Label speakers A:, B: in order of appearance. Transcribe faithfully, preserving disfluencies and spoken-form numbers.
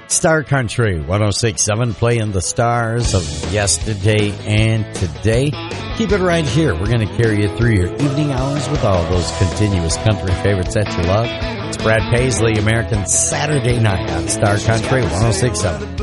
A: Star Country one oh six point seven, playing the stars of yesterday and today. Keep it right here. We're going to carry you through your evening hours with all those continuous country favorites that you love. It's Brad Paisley, American Saturday Night on Star Country one oh six point seven.